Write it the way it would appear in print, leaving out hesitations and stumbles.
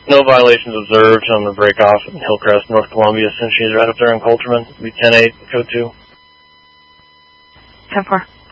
No violations observed on the break-off in Hillcrest, North Columbia, since she's right up there in Coulterman. Be 10-8, code 2. 10-4.